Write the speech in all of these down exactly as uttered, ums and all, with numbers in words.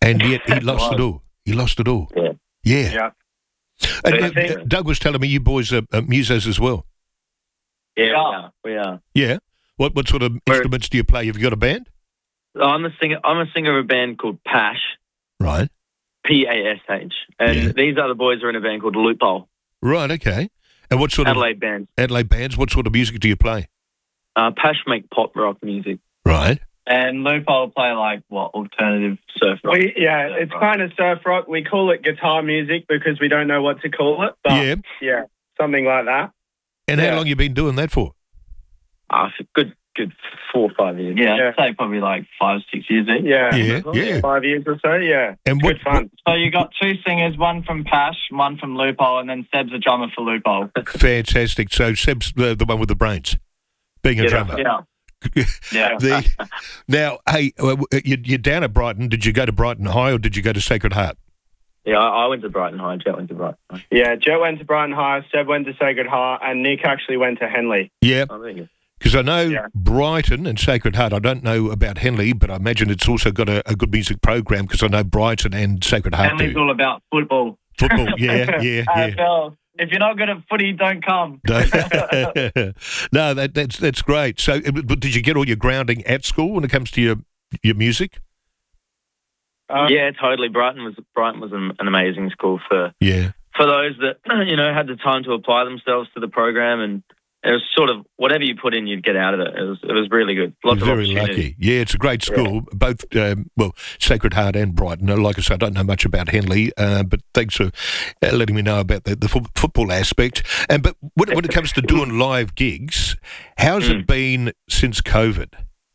and yet he lost it all. He lost it all. Yeah. Yeah. Yeah. And, But I uh, think- Doug was telling me you boys are uh, musos as well. Yeah, Yeah. we are. We are. Yeah. What what sort of We're- instruments do you play? Have you got a band? I'm a singer. I'm a singer of a band called Pash, Right. P A S H, and Yeah. these other boys are in a band called Loophole, Right. Okay. And what sort Adelaide band. of Adelaide bands? What sort of music do you play? Uh, Pash make pop rock music. Right. And Loophole play like what alternative surf rock? We, yeah, Surf it's rock. kind of surf rock. We call it guitar music because we don't know what to call it. But yeah. yeah, something like that. And how yeah. long you been doing that for? Uh, for good, good four or five years. Yeah, Yeah. I'd say probably like five, six years each. Yeah. Yeah. Yeah. Five years or so, yeah. And what? Good fun. So you got two singers, one from Pash, one from Loophole, and then Seb's a drummer for Loophole. Fantastic. So Seb's the, the one with the brains, being a Yeah, drummer. Yeah. Yeah. The, now, hey, uh, you, you're down at Brighton. Did you go to Brighton High or did you go to Sacred Heart? Yeah, I, I went to Brighton High. Jet went to Brighton High. Yeah, Jet went to Brighton High, Seb went to Sacred Heart, and Nick actually went to Henley. Yeah, Oh, there you go. because I know Yeah. Brighton and Sacred Heart. I don't know about Henley, but I imagine it's also got a, a good music program because I know Brighton and Sacred Heart Henley's do. all about football. Football, yeah, yeah, A yeah. F L. If you're not good at footy, don't come. no, no, that, that's that's great. So, uh, but did you get all your grounding at school when it comes to your your music? Um, Yeah, totally. Brighton was Brighton was an, an amazing school for Yeah, for those that you know had the time to apply themselves to the program, and it was sort of whatever you put in, you'd get out of it. It was it was really good. Lots you're of very opportunity. lucky. Yeah, it's a great school. Both, um, well, Sacred Heart and Brighton. Uh, Like I said, I don't know much about Henley, uh, but thanks for uh, letting me know about the, the fo- football aspect. And but when, when it comes to doing live gigs, how's Mm. it been since COVID?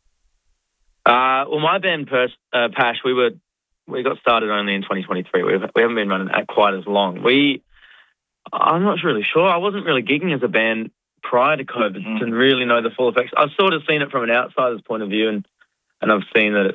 Uh, well, my band Pers- uh, Pash, we were we got started only in twenty twenty-three. We've, we haven't been running that quite as long. We, I'm not really sure. I wasn't really gigging as a band prior to COVID Mm. to really know the full effects. I've sort of seen it from an outsider's point of view, and and I've seen that it's.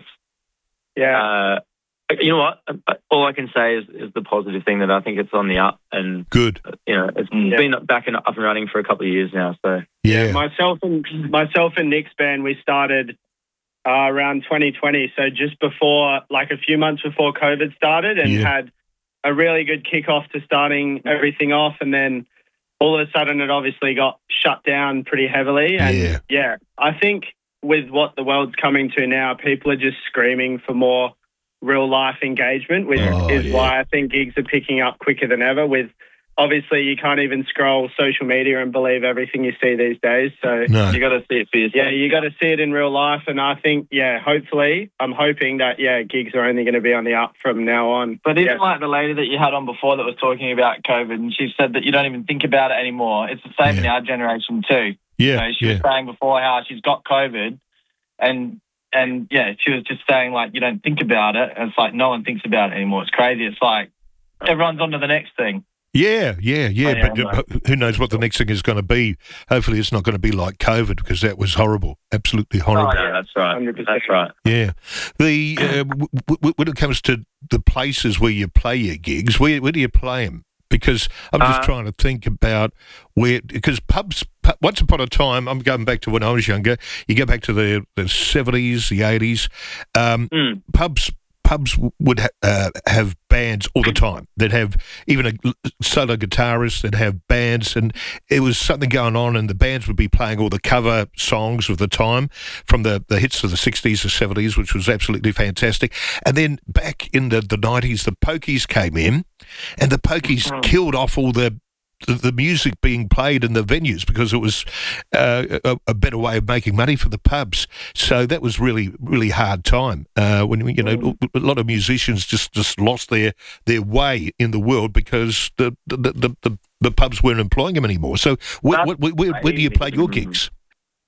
yeah. Uh, you know what? All I can say is, is the positive thing that I think it's on the up, and Good. you know it's Yeah. been back and up and running for a couple of years now. So Yeah. Myself and myself and Nick's band, we started uh, around twenty twenty, so just before, like a few months before COVID started, and Yeah. had a really good kickoff to starting everything off, and then all of a sudden it obviously got shut down pretty heavily. And Yeah. yeah, I think with what the world's coming to now, people are just screaming for more real life engagement, which Oh, is yeah. why I think gigs are picking up quicker than ever. With obviously you can't even scroll social media and believe everything you see these days. So No. you got to see it for yourself. yeah, you got to see it in real life. And I think, yeah, hopefully, I'm hoping that, yeah, gigs are only going to be on the up from now on. But even Yeah. like the lady that you had on before that was talking about COVID, and she said that you don't even think about it anymore. It's the same in Yeah. our generation too. You Yeah. know, she Yeah. was saying before how she's got COVID, and and yeah, she was just saying like you don't think about it. And it's like no one thinks about it anymore. It's crazy. It's like everyone's on to the next thing. Yeah, yeah, yeah. Oh, yeah, but, uh, but who knows what the next thing is going to be? Hopefully, it's not going to be like COVID because that was horrible, absolutely horrible. Oh, yeah, that's right. one hundred percent. That's right. Yeah. The uh, w- w- when it comes to the places where you play your gigs, where where do you play them? Because I'm just Uh, trying to think about where, because pubs, pu- once upon a time, I'm going back to when I was younger, you go back to the, the seventies, the eighties, um, Mm. pubs pubs would ha- uh, have bands all the time. They'd have even a l- solo guitarist, they'd have bands, and it was something going on, and the bands would be playing all the cover songs of the time from the, the hits of the sixties or seventies, which was absolutely fantastic. And then back in the, the nineties, the Pokies came in, and the Pokies killed off all the the, the music being played in the venues because it was uh, a, a better way of making money for the pubs. So that was really, really hard time uh, when, you know, a lot of musicians just, just lost their, their way in the world because the the, the, the, the pubs weren't employing them anymore. So where, That's where, where, where do you play your crazy. gigs?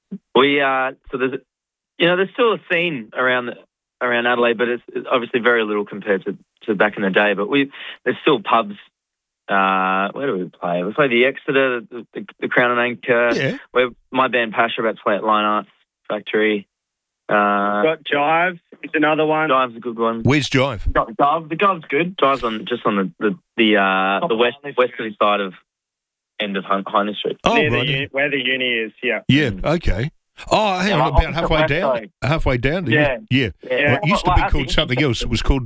We uh, so there's, you know, there's still a scene around the, around Adelaide, but it's, it's obviously very little compared to, to back in the day. But we there's still pubs. Uh, where do we play? We play the Exeter, the, the, the Crown and Anchor. Yeah. Where my band Pash are about to play at Line Arts Factory. Uh, Got Jive is another one. Jive's a good one. Where's Jive? Got Gov. The Gov's good. Jive's on just on the the the, uh, the west western side of end of Hin- Highness Street. Oh, near the right. uni- where the uni is, yeah. Yeah, okay. Oh, hang Yeah, on, like about opposite halfway West down. Side. Halfway down. Yeah. Yeah. Yeah. It used to Like, be I called think- something else. It was called